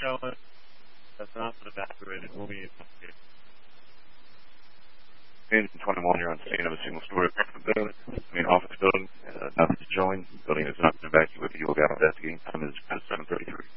showing. That's not been evacuated. We'll be investigating. In 21, you're on scene of a single-story apartment building. Office building. Nothing to join. The building has not been evacuated. You will be investigating. Time is 7:33.